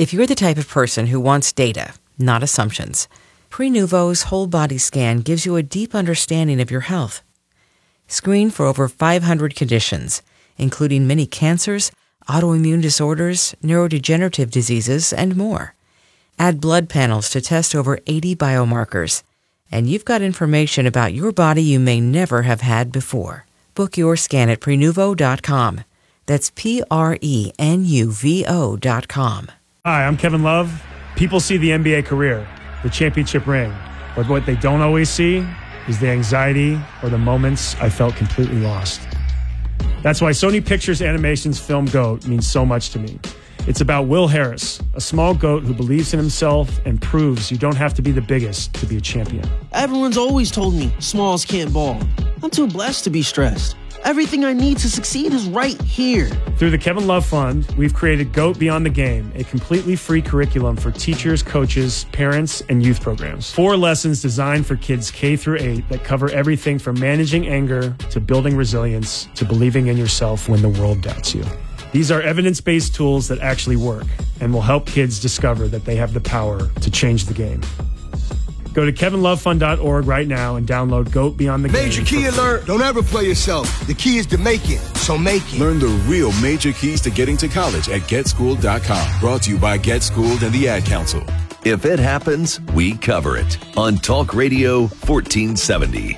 If you're the type of person who wants data, not assumptions, Prenuvo's whole body scan gives you a deep understanding of your health. Screen for over 500 conditions, including many cancers, autoimmune disorders, neurodegenerative diseases, and more. Add blood panels to test over 80 biomarkers, and you've got information about your body you may never have had before. Book your scan at Prenuvo.com. That's Prenuvo.com. Hi, I'm Kevin Love. People see the NBA career, the championship ring, but what they don't always see is the anxiety or the moments I felt completely lost. That's why Sony Pictures Animation's film GOAT means so much to me. It's about Will Harris, a small goat who believes in himself and proves you don't have to be the biggest to be a champion. Everyone's always told me smalls can't ball. I'm too blessed to be stressed. Everything I need to succeed is right here. Through the Kevin Love Fund, we've created GOAT Beyond the Game, a completely free curriculum for teachers, coaches, parents, and youth programs. 4 lessons designed for kids K through 8 that cover everything from managing anger to building resilience to believing in yourself when the world doubts you. These are evidence-based tools that actually work and will help kids discover that they have the power to change the game. Go to kevinlovefund.org right now and download GOAT Beyond the Game. Major key alert. Don't ever play yourself. The key is to make it, so make it. Learn the real major keys to getting to college at GetSchooled.com. Brought to you by Get Schooled and the Ad Council. If it happens, we cover it on Talk Radio 1470.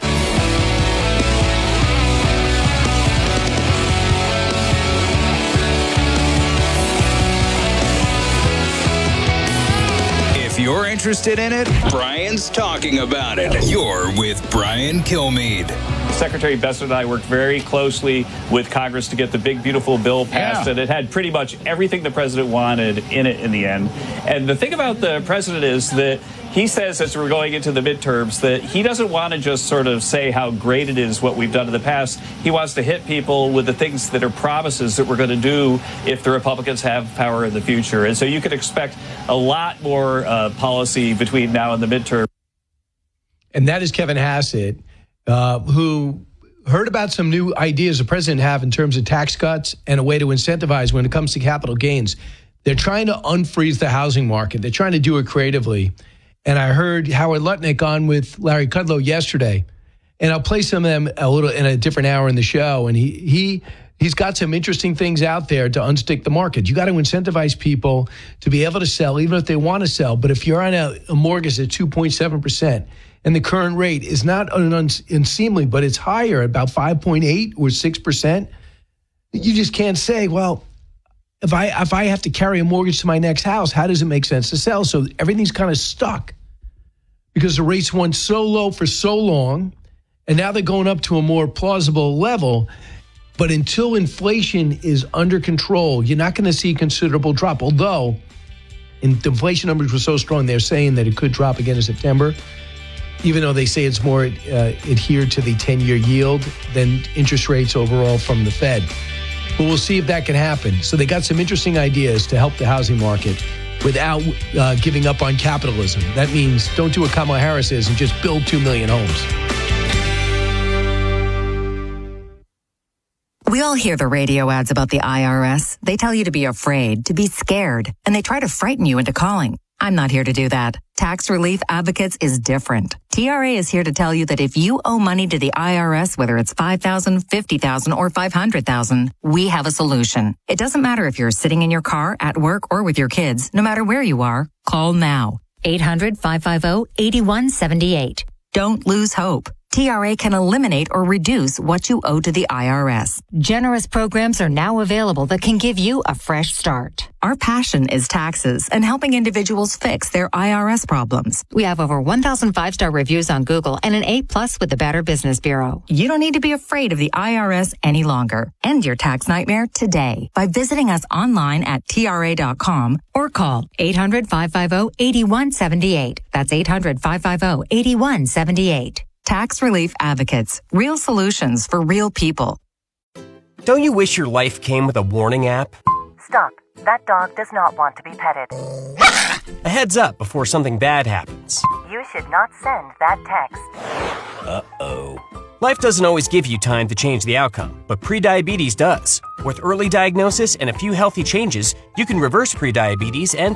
If you're interested in it, Brian's talking about it. You're with Brian Kilmeade. Secretary Bessent and I worked very closely with Congress to get the big, beautiful bill passed, and it had pretty much everything the president wanted in it in the end. And the thing about the president is that he says, as we're going into the midterms, that he doesn't want to just sort of say how great it is what we've done in the past. He wants to hit people with the things that are promises that we're going to do if the Republicans have power in the future. And so you can expect a lot more policy between now and the midterm. And that is Kevin Hassett, who heard about some new ideas the president have in terms of tax cuts and a way to incentivize when it comes to capital gains. They're trying to unfreeze the housing market. They're trying to do it creatively. And I heard Howard Lutnick on with Larry Kudlow yesterday, and I'll play some of them a little in a different hour in the show. And he's got some interesting things out there to unstick the market. You got to incentivize people to be able to sell, even if they want to sell. But if you're on a mortgage at 2.7%, and the current rate is not unseemly, but it's higher, about 5.8 or 6%, you just can't say, well, if I have to carry a mortgage to my next house, how does it make sense to sell? So everything's kind of stuck because the rates went so low for so long, and now they're going up to a more plausible level. But until inflation is under control, you're not going to see a considerable drop. Although, the inflation numbers were so strong, they're saying that it could drop again in September, even though they say it's more adhered to the 10-year yield than interest rates overall from the Fed. But we'll see if that can happen. So they got some interesting ideas to help the housing market without giving up on capitalism. That means don't do what Kamala Harris is and just build 2 million homes. We all hear the radio ads about the IRS. They tell you to be afraid, to be scared, and they try to frighten you into calling. I'm not here to do that. Tax Relief Advocates is different. TRA is here to tell you that if you owe money to the IRS, whether it's $5,000, $50,000, or $500,000, we have a solution. It doesn't matter if you're sitting in your car, at work, or with your kids. No matter where you are, call now. 800-550-8178. Don't lose hope. TRA can eliminate or reduce what you owe to the IRS. Generous programs are now available that can give you a fresh start. Our passion is taxes and helping individuals fix their IRS problems. We have over 1,000 5-star reviews on Google and an A+ with the Better Business Bureau. You don't need to be afraid of the IRS any longer. End your tax nightmare today by visiting us online at TRA.com or call 800-550-8178. That's 800-550-8178. Tax Relief Advocates. Real solutions for real people. Don't you wish your life came with a warning app? Stop. That dog does not want to be petted. A heads up before something bad happens. You should not send that text. Uh-oh. Life doesn't always give you time to change the outcome, but prediabetes does. With early diagnosis and a few healthy changes, you can reverse prediabetes and